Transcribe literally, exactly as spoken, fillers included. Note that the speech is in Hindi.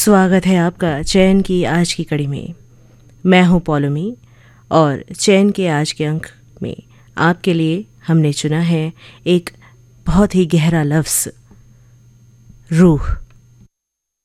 स्वागत है आपका चयन की आज की कड़ी में। मैं हूं पौलमी और चयन के आज के अंक में आपके लिए हमने चुना है एक बहुत ही गहरा लफ्ज़, रूह।